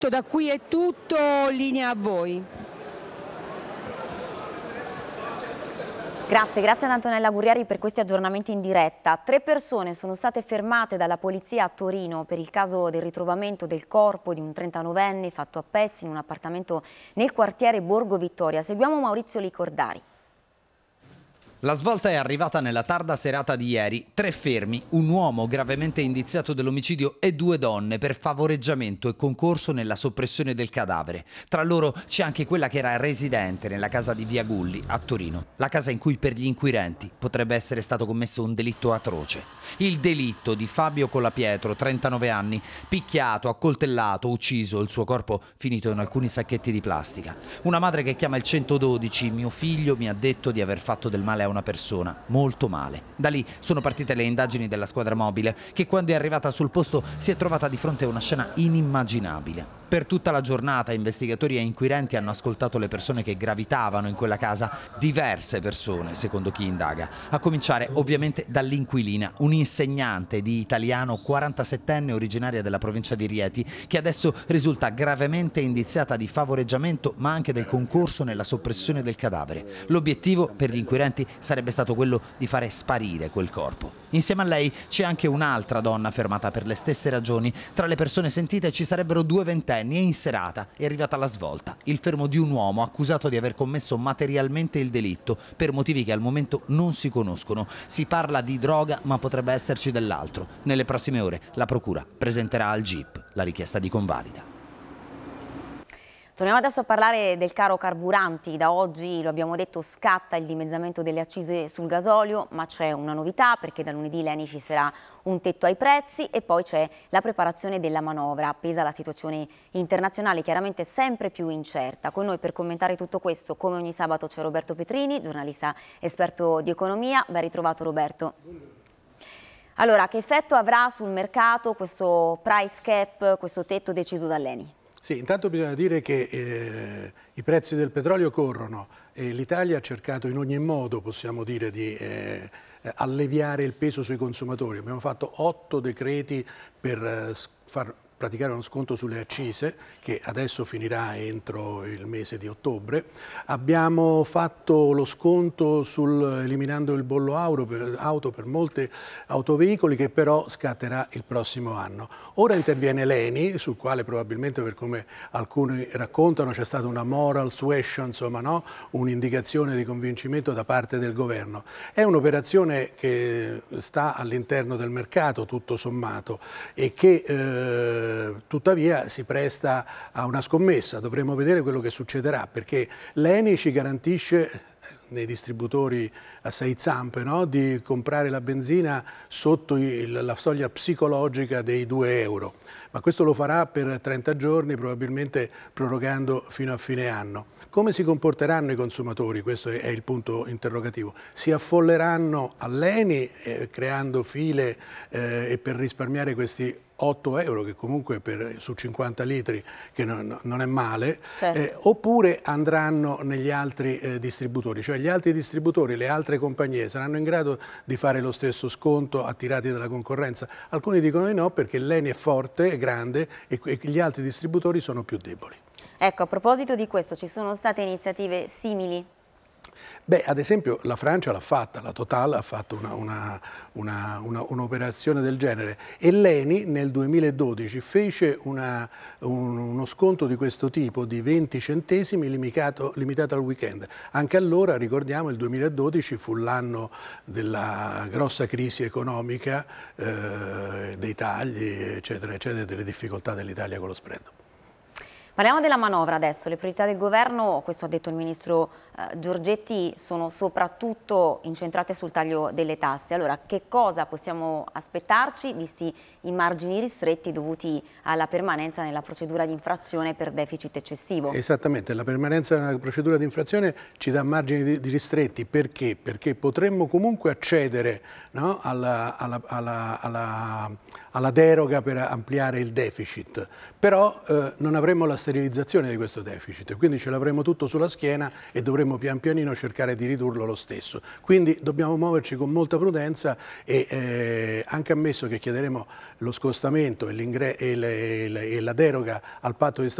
Da qui è tutto, linea a voi. Grazie ad Antonella Gurrieri per questi aggiornamenti in diretta. 3 persone sono state fermate dalla polizia a Torino per il caso del ritrovamento del corpo di un 39enne fatto a pezzi in un appartamento nel quartiere Borgo Vittoria. Seguiamo Maurizio Licordari. La svolta è arrivata nella tarda serata di ieri. 3 fermi, un uomo gravemente indiziato dell'omicidio e 2 donne per favoreggiamento e concorso nella soppressione del cadavere. Tra loro c'è anche quella che era residente nella casa di Via Gulli a Torino, la casa in cui per gli inquirenti potrebbe essere stato commesso un delitto atroce. Il delitto di Fabio Colapietro, 39 anni, picchiato, accoltellato, ucciso, il suo corpo finito in alcuni sacchetti di plastica. Una madre che chiama il 112, mio figlio mi ha detto di aver fatto del male a una persona, molto male. Da lì sono partite le indagini della squadra mobile che quando è arrivata sul posto si è trovata di fronte a una scena inimmaginabile. Per tutta la giornata investigatori e inquirenti hanno ascoltato le persone che gravitavano in quella casa, diverse persone secondo chi indaga, a cominciare ovviamente dall'inquilina, un'insegnante di italiano 47enne originaria della provincia di Rieti che adesso risulta gravemente indiziata di favoreggiamento ma anche del concorso nella soppressione del cadavere. L'obiettivo per gli inquirenti sarebbe stato quello di fare sparire quel corpo. Insieme a lei c'è anche un'altra donna fermata per le stesse ragioni. Tra le persone sentite ci sarebbero 2 ventenni e in serata è arrivata la svolta, il fermo di un uomo accusato di aver commesso materialmente il delitto per motivi che al momento non si conoscono. Si parla di droga ma potrebbe esserci dell'altro. Nelle prossime ore la procura presenterà al GIP la richiesta di convalida. Torniamo adesso a parlare del caro carburanti. Da oggi, lo abbiamo detto, scatta il dimezzamento delle accise sul gasolio, ma c'è una novità perché da lunedì l'ENI fisserà un tetto ai prezzi e poi c'è la preparazione della manovra. Appesa la situazione internazionale chiaramente sempre più incerta. Con noi per commentare tutto questo, come ogni sabato, c'è Roberto Petrini, giornalista esperto di economia. Ben ritrovato Roberto. Allora, che effetto avrà sul mercato questo price cap, questo tetto deciso dall'ENI? Sì, intanto bisogna dire che i prezzi del petrolio corrono e l'Italia ha cercato in ogni modo, possiamo dire, di alleviare il peso sui consumatori. Abbiamo fatto 8 decreti per far praticare uno sconto sulle accise che adesso finirà entro il mese di ottobre. Abbiamo fatto lo sconto eliminando il bollo auto per molti autoveicoli che però scatterà il prossimo anno. Ora interviene l'ENI, sul quale probabilmente, per come alcuni raccontano, c'è stata una moral suasion, insomma, no? Un'indicazione di convincimento da parte del governo. È un'operazione che sta all'interno del mercato tutto sommato e che tuttavia si presta a una scommessa. Dovremo vedere quello che succederà perché l'ENI ci garantisce nei distributori a 6 zampe, no? Di comprare la benzina sotto la soglia psicologica dei 2 euro, ma questo lo farà per 30 giorni, probabilmente prorogando fino a fine anno. Come si comporteranno i consumatori? Questo è il punto interrogativo. Si affolleranno all'ENI creando file e per risparmiare questi 8 euro, che comunque su 50 litri che non è male, certo. Oppure andranno negli altri distributori, cioè gli altri distributori, le altre compagnie saranno in grado di fare lo stesso sconto attirati dalla concorrenza. Alcuni dicono di no perché l'ENI è forte, è grande e gli altri distributori sono più deboli. Ecco, a proposito di questo, ci sono state iniziative simili? Beh, ad esempio la Francia l'ha fatta, la Total ha fatto un'operazione del genere e l'ENI nel 2012 fece uno sconto di questo tipo di 20 centesimi limitato al weekend. Anche allora, ricordiamo, il 2012 fu l'anno della grossa crisi economica, dei tagli, eccetera, eccetera, delle difficoltà dell'Italia con lo spread. Parliamo della manovra adesso, le priorità del governo, questo ha detto il ministro Giorgetti, sono soprattutto incentrate sul taglio delle tasse. Allora, che cosa possiamo aspettarci visti i margini ristretti dovuti alla permanenza nella procedura di infrazione per deficit eccessivo? Esattamente, la permanenza nella procedura di infrazione ci dà margini di ristretti, perché? Perché potremmo comunque accedere, no, alla deroga per ampliare il deficit, però non avremmo la sterilizzazione di questo deficit, quindi ce l'avremo tutto sulla schiena e dovremo pian pianino cercare di ridurlo lo stesso. Quindi dobbiamo muoverci con molta prudenza e anche ammesso che chiederemo lo scostamento e la deroga al patto di